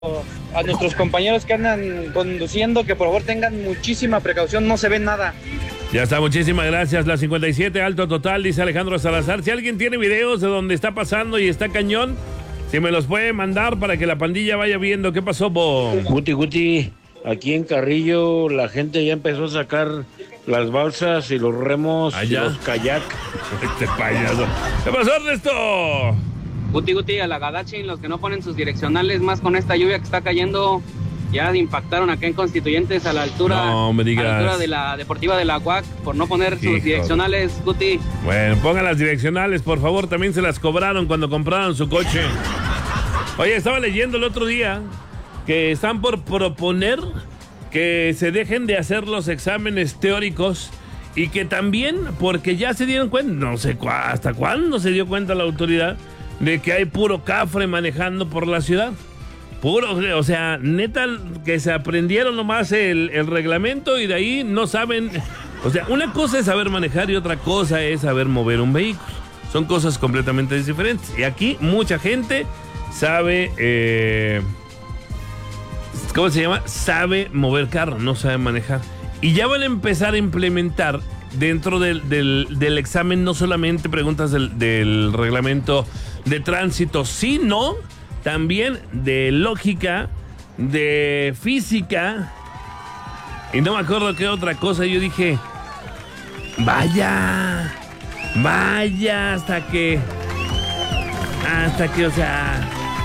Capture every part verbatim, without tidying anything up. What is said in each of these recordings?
a nuestros compañeros que andan conduciendo que por favor tengan muchísima precaución, no se ve nada. Ya está, muchísimas gracias. La cincuenta y siete, alto total, dice Alejandro Salazar. Si alguien tiene videos de donde está pasando y está cañón, si me los puede mandar para que la pandilla vaya viendo qué pasó, Bo. Guti, Guti, aquí en Carrillo la gente ya empezó a sacar las balsas y los remos Allá. y los kayak. Este payaso. ¿Qué pasó, Ernesto? Guti Guti, a la Gadachi, los que no ponen sus direccionales, más con esta lluvia que está cayendo, ya impactaron acá en Constituyentes a la altura, No me digas. a la altura de la Deportiva de la U A C por no poner sus Hijo. direccionales, Guti. Bueno, pongan las direccionales, por favor. También se las cobraron cuando compraron su coche. Oye, estaba leyendo el otro día que están por proponer que se dejen de hacer los exámenes teóricos y que también, porque ya se dieron cuenta, no sé cu- hasta cuándo se dio cuenta la autoridad de que hay puro cafre manejando por la ciudad. Puro, o sea, neta, que se aprendieron nomás el, el reglamento y de ahí no saben. O sea, una cosa es saber manejar y otra cosa es saber mover un vehículo. Son cosas completamente diferentes. Y aquí mucha gente sabe, eh, ¿cómo se llama? Sabe mover carro, no sabe manejar. Y ya van a empezar a implementar dentro del, del, del examen no solamente preguntas del, del reglamento de tránsito, sino también de lógica, de física, y no me acuerdo qué otra cosa. Yo dije, vaya, vaya, hasta que, hasta que, o sea,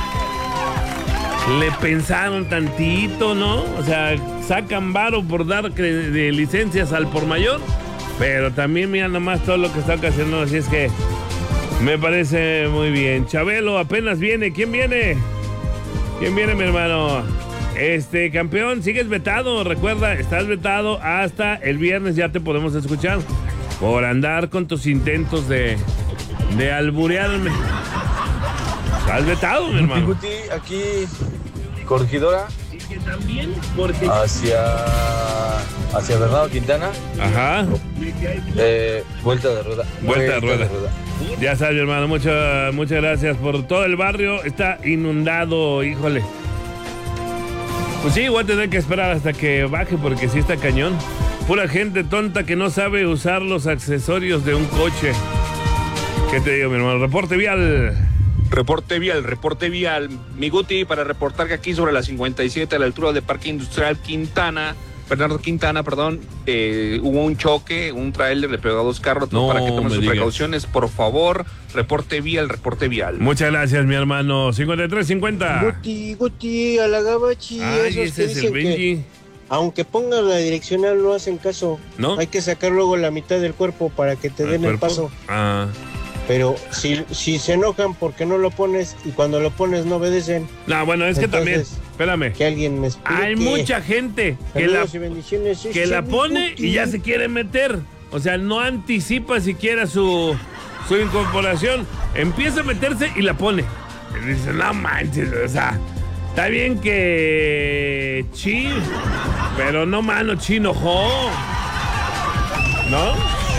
le pensaron tantito, ¿no? O sea, sacan varo por dar cre- de licencias al por mayor, pero también mira nomás todo lo que está ocasionando, así es que me parece muy bien. Chabelo apenas viene. ¿Quién viene? ¿Quién viene, mi hermano? Este, campeón, sigues vetado. Recuerda, estás vetado hasta el viernes. Ya te podemos escuchar por andar con tus intentos de, de alburearme. Estás vetado, mi hermano. Guti, aquí, Corregidora, Y que también, porque... hacia, hacia Bernardo Quintana, Ajá. eh, vuelta de rueda. Vuelta de rueda. Ya sabes, mi hermano, muchas muchas gracias por todo el barrio. Está inundado, híjole. Pues sí, voy a tener que esperar hasta que baje porque sí está cañón. Pura gente tonta que no sabe usar los accesorios de un coche. ¿Qué te digo, mi hermano? Reporte vial. Reporte vial, reporte vial. Mi Guti, para reportar que aquí sobre la cincuenta y siete, a la altura del Parque Industrial Quintana, Bernardo Quintana, perdón, eh, hubo un choque, un tráiler le pegó a dos carros. No, para que tomen me sus digas. precauciones, por favor. Reporte vial, reporte vial. Muchas gracias, mi hermano. cincuenta y tres cincuenta. Guti, Guti, a la gabachi, Ay, esos que ese es el dicen que Benji. aunque pongan la direccional no hacen caso. ¿No? Hay que sacar luego la mitad del cuerpo para que te ¿El den el cuerpo? paso. Ah. Pero si, si se enojan porque no lo pones y cuando lo pones no obedecen, No, bueno, es que también, Entonces, espérame. que alguien me explique. Hay mucha gente que la, Saludos y bendiciones, que ese la mi pone Guti. y ya se quiere meter. O sea, no anticipa siquiera su, su incorporación. Empieza a meterse y la pone. Y dice, no manches, o sea, está bien que chi, pero no mano, chi enojó. ¿No?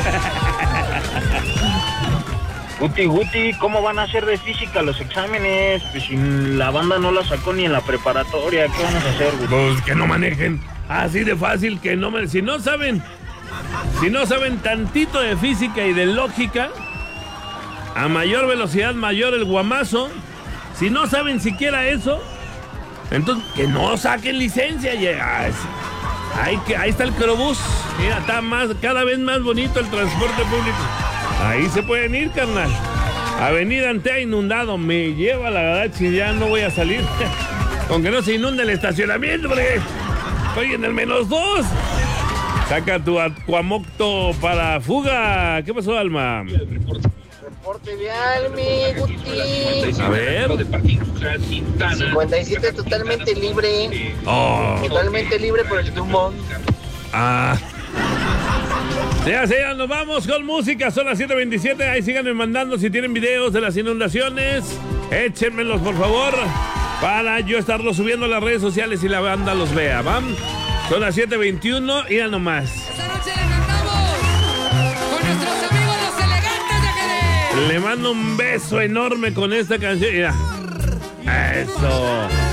Guti, Guti, ¿cómo van a hacer de física los exámenes? Pues si la banda no la sacó ni en la preparatoria, ¿qué vamos a hacer, Guti? Pues que no manejen. Así de fácil que no me... Si no saben, si no saben tantito de física y de lógica, a mayor velocidad, mayor el guamazo. Si no saben siquiera eso, entonces que no saquen licencia. Y, ah, es- ahí, que, ahí está el Crobús. Mira, está más, cada vez más bonito el transporte público. Ahí se pueden ir, carnal. Avenida Antea inundado. Me lleva la gadachi, ya no voy a salir. Con que no se inunde el estacionamiento, porque estoy en el menos dos. Saca tu Aquamocto para fuga. ¿Qué pasó, Alma? Reporte vial, mi Guti. A ver. cincuenta y siete totalmente libre. Oh. Totalmente libre por el Dumont. Ah. Ya, ya, nos vamos con música. Son las siete veintisiete. Ahí síganme mandando si tienen videos de las inundaciones. Échenmelos, por favor, para yo estarlos subiendo a las redes sociales y la banda los vea. ¿Va? Son las siete veintiuno. Mira nomás. Esta noche le cantamos con nuestros amigos los elegantes de Jerez. Le mando un beso enorme con esta canción. Mira. Eso.